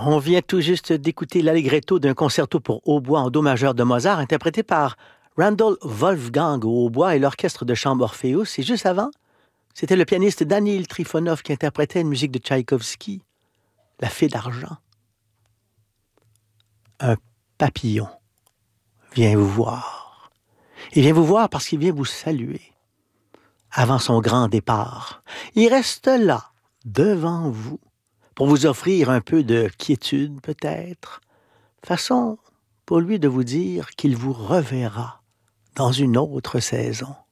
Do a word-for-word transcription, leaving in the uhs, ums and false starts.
On vient tout juste d'écouter l'allegretto d'un concerto pour hautbois en do majeur de Mozart, interprété par Randall Wolfgang au hautbois et l'orchestre de chambre Orpheus. Et juste avant, c'était le pianiste Daniil Trifonov qui interprétait une musique de Tchaïkovski, La Fée d'argent. Un papillon vient vous voir. Il vient vous voir parce qu'il vient vous saluer. Avant son grand départ, il reste là, devant vous, pour vous offrir un peu de quiétude peut-être, façon pour lui de vous dire qu'il vous reverra dans une autre saison.